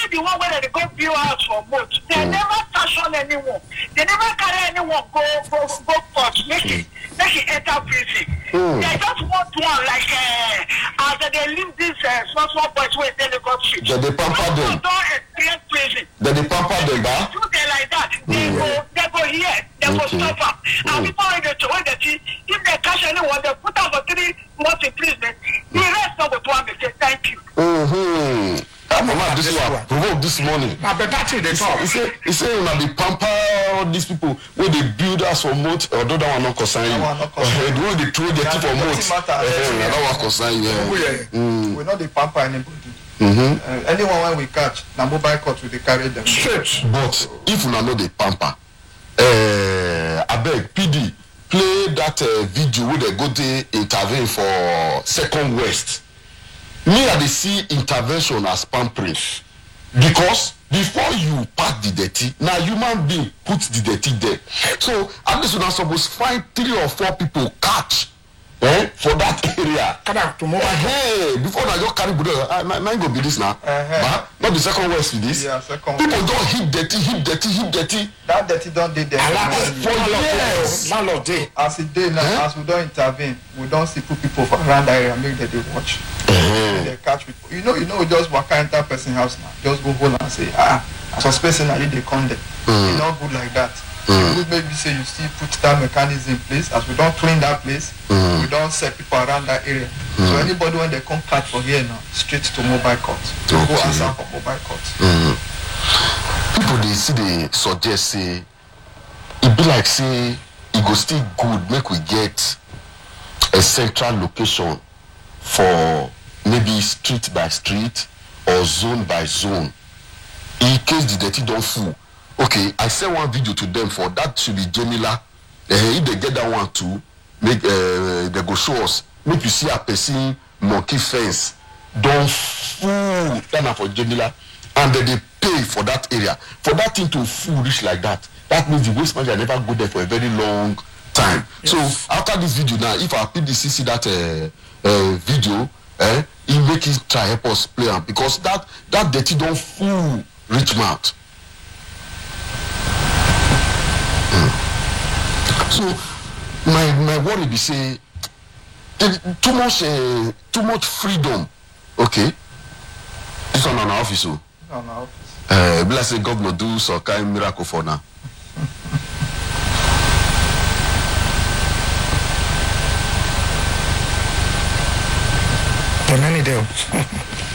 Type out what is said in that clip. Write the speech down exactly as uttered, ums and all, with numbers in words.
especially the one where they go view house for boat. They mm. never fashion anyone. They never carry anyone go go go court. Make it make it enter prison. Mm. They just want one like uh, as they leave this uh, small small boys where they go shit. Then they pamper them. Don't experience prison. Then they pamper them, ba? Do they like that? They mm. go they go here. They okay. go suffer. Mm. And people when they when they see if they catch anyone, they put them for three months in prison. The rest of the one they say thank you. Mm-hmm. I'm about this one provoked this morning. I bet that's it. They talk. He say he say una dey pamper all these people where they build us for moat. Although that one not concern you. The way they throw the tip for moat. That one concern you. We not dey pamper anybody. Mm-hmm. Uh, anyone when we catch, na mobile court we dey carry them. Straight. But if una know dey pamper, uh, I beg P D play that uh, video where they go to intervene for Second West. Me, I dey see intervention as pampering because before you pack the dirty, now human being put the dirty there. So at least una suppose find three or four people catch eh, for that area. Hey, before I just carry Buddha, uh, mine go be this now. Uh-huh. Not the Second West with this. Yeah, second people West. don't hit dirty, hit dirty, hit dirty. That dirty don't dey there. For years. As it dey now, eh? As we don't intervene, we don't see people for around that area make them they watch. Uh-huh. They catch people. You know, you know, just walk enter person house now. Just go hold and say, ah, I suspect that they come there. Mm. It's not good like that. Mm. Good maybe say you still put that mechanism in place. As we don't clean that place, mm. we don't set people around that area. Mm. So anybody when they come catch for here now, straight to mobile court. To okay. Go answer for mobile court. Mm. People they see they suggest say it be like say it go still good make we get a central location for maybe street by street or zone by zone in case the dirty don't full. Okay, I sent one video to them for that should be Jamila. Uh, if they get that one too, make uh, they go show us. Make you see a person monkey fence don't full. That's for Jamila, and then they pay for that area for that thing to full reach like that. That means the waste management never go there for a very long time. Yes. So after this video now, if our P D C see that uh, uh, video, eh, he make it try help us play am because that that dirty don't full reach mouth. So my my worry be say too much uh, too much freedom. Okay, this one on our office. Oh. On our office. Uh, bless the government do some kind of miracle for now. The many deal.